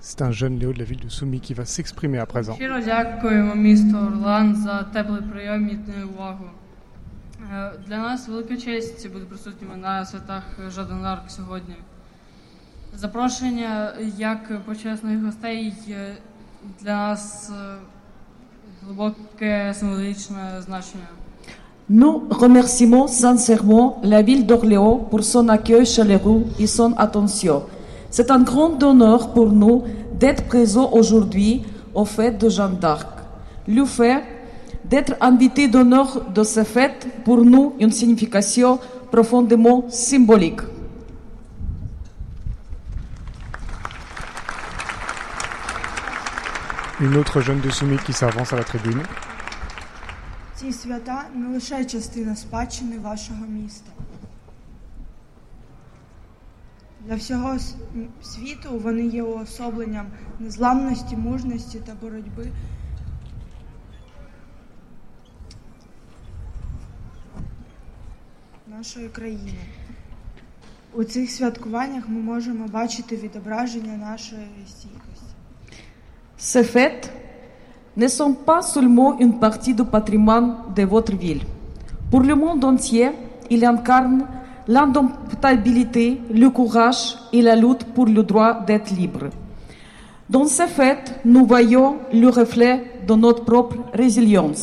C'est un jeune Léo de la ville de Суми qui va s'exprimer à présent. Щиро дякуємо місту Орлеан за теплий прийом і увагу. Для нас велика честь бути присутніми на святах Жаден д'Арк сьогодні. Запрошення як почесних гостей для нас глибоке символічне значення. Nous remercions sincèrement la ville d'Orléans pour son accueil chaleureux et son attention. C'est un grand honneur pour nous d'être présents aujourd'hui aux fêtes de Jeanne d'Arc. Le fait d'être invité d'honneur de ces fêtes pour nous une signification profondément symbolique. Une autre jeune de Суми qui s'avance à la tribune. Ці свята не лише частина спадщини вашого міста. Для всього світу вони є уособленням незламності, мужності та боротьби нашої країни. У цих святкуваннях ми можемо бачити відображення нашої стійкості. Ces fêtes ne sont pas seulement une partie du patrimoine de votre ville. Pour le monde entier, ils incarnent l'indomptabilité, le courage et la lutte pour le droit d'être libre. Dans ces fêtes, nous voyons le reflet de notre propre résilience.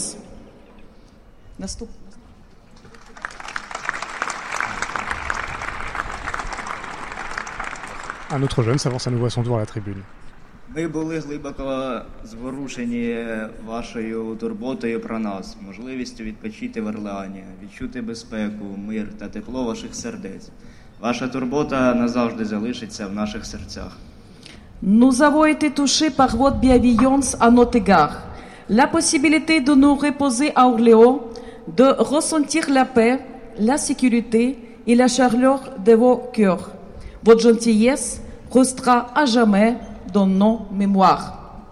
Un autre jeune s'avance à nouveau à son tour à la tribune. Ми були глибоко зворушені вашою турботою про нас, можливістю відпочити в Орлеані, відчути безпеку, мир та тепло ваших сердець. Ваша турбота назавжди залишиться в наших серцях. Nous avons été touchés par votre bienveillance à notre égard. La possibilité de nous reposer à Orléans, de ressentir la paix, la sécurité et la chaleur de vos cœurs. Votre gentillesse restera à jamais dans nos mémoires.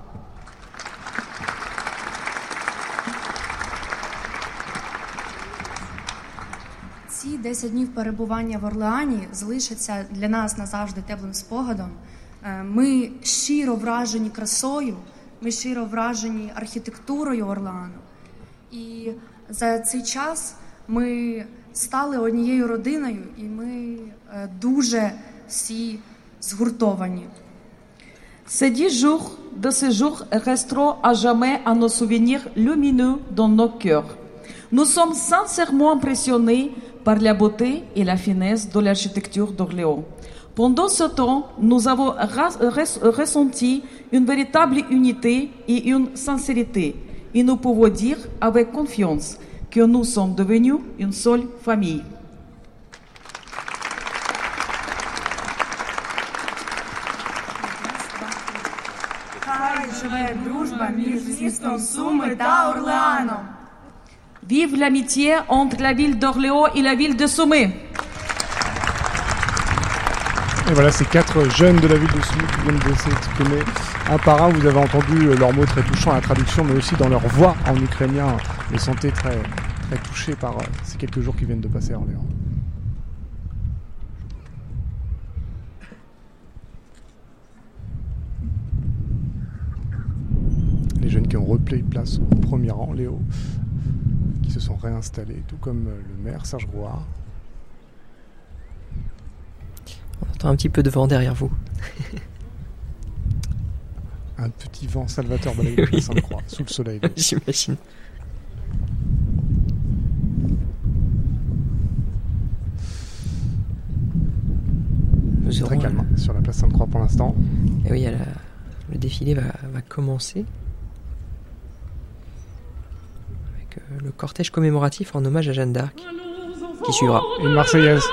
Ці 10 днів перебування в Орлеані залишаться для нас назавжди теплим спогадом. Ми щиро вражені красою, ми щиро вражені архітектурою Орлеану. І за цей час ми стали однією родиною, і ми дуже всі згуртовані. Ces 10 jours de séjour resteront à jamais à nos souvenirs lumineux dans nos cœurs. Nous sommes sincèrement impressionnés par la beauté et la finesse de l'architecture d'Orléans. Pendant ce temps, nous avons ressenti une véritable unité et une sincérité. Et nous pouvons dire avec confiance que nous sommes devenus une seule famille. Живе дружба між містом Суми та Орлеаном. Vive l'amitié entre la ville d'Orléans et la ville de Soumy. Et voilà, ces 4 jeunes de la ville de Soumy qui viennent de s'exprimer un par un. Vous avez entendu leurs mots très touchants à la traduction, mais aussi dans leur voix en ukrainien. Les sentez très, très touchés par ces quelques jours qui viennent de passer à Orléans. Les jeunes qui ont repris place au premier rang, Léo, qui se sont réinstallés, tout comme le maire Serge Grouard. On entend un petit peu de vent derrière vous. Un petit vent Salvateur balaye la Sainte-Croix, sous le soleil. J'imagine. C'est très calme sur la place Sainte-Croix pour l'instant. Et oui, le défilé va commencer. Avec le cortège commémoratif en hommage à Jeanne d'Arc qui suivra. Et une Marseillaise.